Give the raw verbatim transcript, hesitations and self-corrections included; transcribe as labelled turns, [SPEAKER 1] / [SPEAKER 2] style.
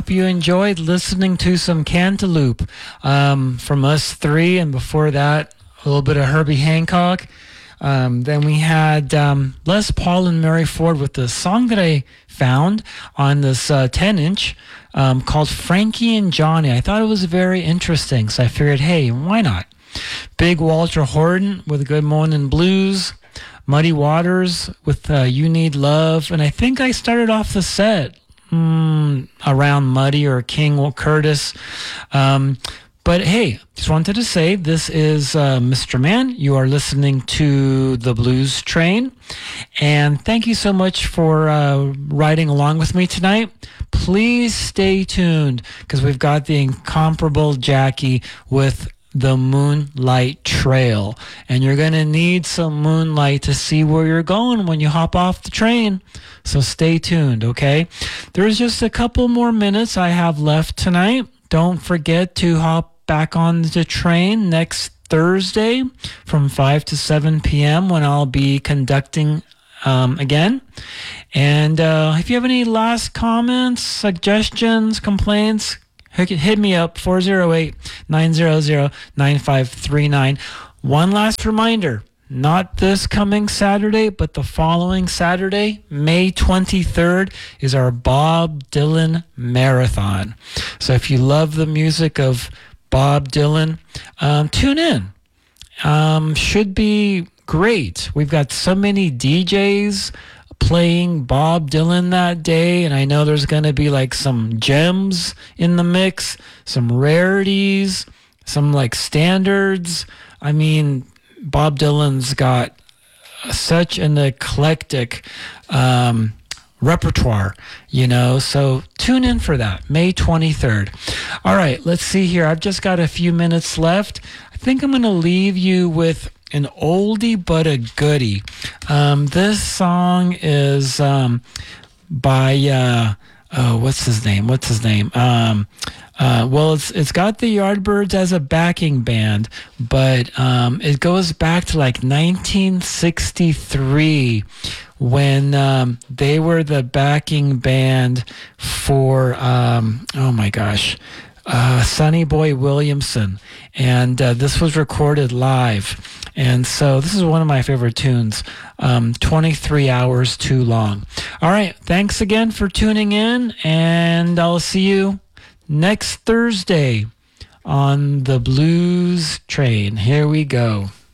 [SPEAKER 1] hope you enjoyed listening to some Cantaloupe um, from us three, and before that, a little bit of Herbie Hancock. Um, then we had um, Les Paul and Mary Ford with the song that I found on this uh, ten inch um, called Frankie and Johnny. I thought it was very interesting, so I figured, hey, why not? Big Walter Horton with Good Morning Blues. Muddy Waters with uh, You Need Love. And I think I started off the set mm, around Muddy or King Curtis. Um, but hey, just wanted to say this is uh, Mister Mann. You are listening to The Blues Train. And thank you so much for uh, riding along with me tonight. Please stay tuned because we've got the incomparable Jackie with the Moonlight Trail, and you're going to need some moonlight to see where you're going when you hop off the train. So stay tuned, okay? There's just a couple more minutes I have left tonight. Don't forget to hop back on the train next Thursday from five to seven p.m. when I'll be conducting um, again. And uh, if you have any last comments, suggestions, complaints, hit me up, four oh eight, nine hundred, nine five three nine. One last reminder, not this coming Saturday, but the following Saturday, May twenty-third, is our Bob Dylan Marathon. So if you love the music of Bob Dylan, um, tune in. Um, should be great. We've got so many D Js playing Bob Dylan that day, and I know there's going to be like some gems in the mix, some rarities, some like standards. I mean, Bob Dylan's got such an eclectic um, repertoire, you know, so tune in for that, May twenty-third. All right, let's see here. I've just got a few minutes left. I think I'm going to leave you with an oldie but a goodie. Um, this song is um, by uh, oh, what's his name? What's his name? Um, uh, well, it's it's got the Yardbirds as a backing band, but um, it goes back to like nineteen sixty-three when um, they were the backing band for um, oh my gosh. Uh, Sonny Boy Williamson, and uh, this was recorded live, and so this is one of my favorite tunes, um, twenty-three hours Too Long. All right, thanks again for tuning in, and I'll see you next Thursday on the Blues Train. Here we go.